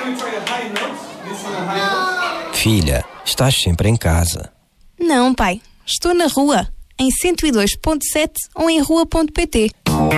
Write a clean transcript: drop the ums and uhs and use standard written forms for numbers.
Filha, estás sempre em casa. Não, pai. Estou na rua, em 102.7 ou em rua.pt.